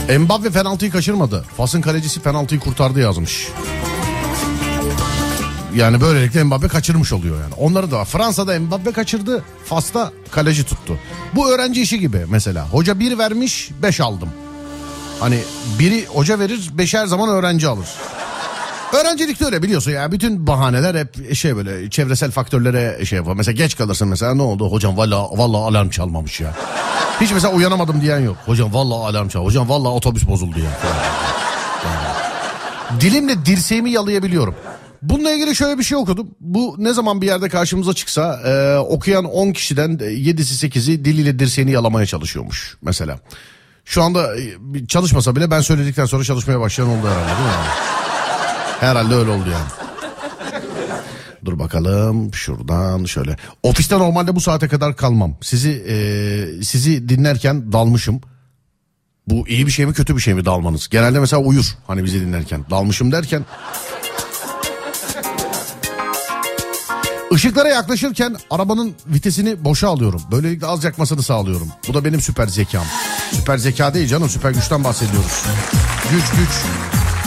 Mbappe penaltıyı kaçırmadı. Fas'ın kalecisi penaltıyı kurtardı yazmış. Yani böylelikle Mbappe kaçırmış oluyor yani. Onları da var. Fransa'da Mbappe kaçırdı. Fas'ta kaleci tuttu. Bu öğrenci işi gibi mesela. Hoca 1 vermiş 5 aldım. Hani biri hoca verir 5 her zaman öğrenci alır. Öğrencilikte öyle biliyorsun ya. Bütün bahaneler hep böyle çevresel faktörlere yapar. Mesela geç kalırsın mesela, ne oldu? Hocam vallahi alarm çalmamış ya. Hiç mesela uyanamadım diyen yok. Hocam vallahi alarm çal. Hocam vallahi otobüs bozuldu ya. Yani. Dilimle dirseğimi yalayabiliyorum. Bununla ilgili şöyle bir şey okudum. Bu ne zaman bir yerde karşımıza çıksa okuyan 10 kişiden 7'si 8'i diliyle dirseğini yalamaya çalışıyormuş mesela. Şu anda çalışmasa bile ben söyledikten sonra çalışmaya başlayan oldu herhalde, değil mi? Herhalde öyle oldu yani. Dur bakalım şuradan şöyle. Ofiste normalde bu saate kadar kalmam. Sizi dinlerken dalmışım. Bu iyi bir şey mi kötü bir şey mi dalmanız? Genelde mesela uyur hani bizi dinlerken. Dalmışım derken. Işıklara yaklaşırken arabanın vitesini boşa alıyorum. Böylelikle az yakmasını sağlıyorum. Bu da benim süper zekam. Süper zeka değil canım, süper güçten bahsediyoruz. Güç.